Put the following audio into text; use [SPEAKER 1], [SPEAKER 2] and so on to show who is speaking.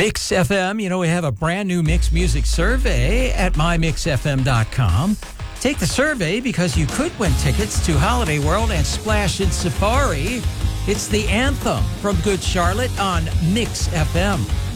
[SPEAKER 1] Mix FM, we have a brand new Mix Music survey at mymixfm.com. Take the survey because you could win tickets to Holiday World and Splash in Safari. It's the anthem from Good Charlotte on Mix FM.